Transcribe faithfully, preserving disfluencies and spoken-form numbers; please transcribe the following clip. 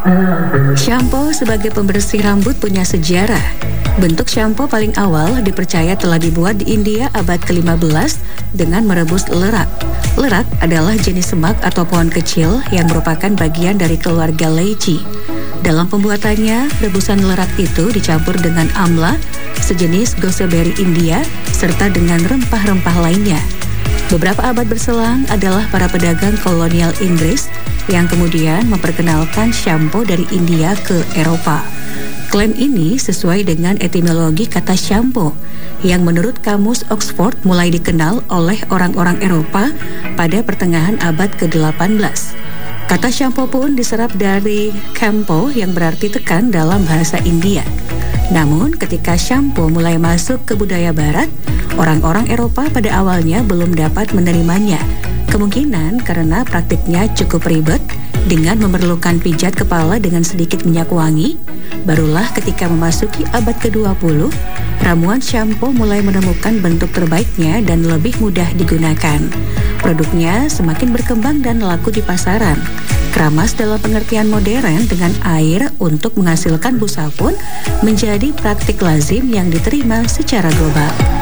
Shampoo sebagai pembersih rambut punya sejarah. Bentuk shampoo paling awal dipercaya telah dibuat di India abad kelima belas dengan merebus lerak. Lerak adalah jenis semak atau pohon kecil yang merupakan bagian dari keluarga lychee. Dalam pembuatannya, rebusan lerak itu dicampur dengan amla, sejenis gooseberry India, serta dengan rempah-rempah lainnya. Beberapa abad berselang adalah para pedagang kolonial Inggris yang kemudian memperkenalkan shampoo dari India ke Eropa. Klaim ini sesuai dengan etimologi kata shampoo yang menurut Kamus Oxford mulai dikenal oleh orang-orang Eropa pada pertengahan abad ke delapan belas. Kata shampoo pun diserap dari campo yang berarti tekan dalam bahasa India. Namun ketika shampoo mulai masuk ke budaya barat, orang-orang Eropa pada awalnya belum dapat menerimanya. Kemungkinan karena praktiknya cukup ribet dengan memerlukan pijat kepala dengan sedikit minyak wangi. Barulah ketika memasuki abad ke dua puluh, ramuan shampoo mulai menemukan bentuk terbaiknya dan lebih mudah digunakan. Produknya semakin berkembang dan laku di pasaran. Keramas dalam pengertian modern dengan air untuk menghasilkan busa pun menjadi praktik lazim yang diterima secara global.